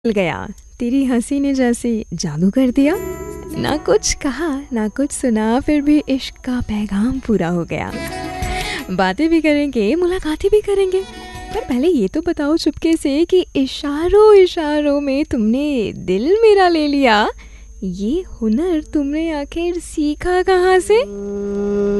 मिल गया। तेरी हंसी ने जैसे जादू कर दिया। ना कुछ कहा ना कुछ सुना, फिर भी इश्क का पैगाम पूरा हो गया। बातें भी करेंगे, मुलाकातें भी करेंगे, पर पहले ये तो बताओ चुपके से कि इशारों इशारों में तुमने दिल मेरा ले लिया। ये हुनर तुमने आखिर सीखा कहाँ से?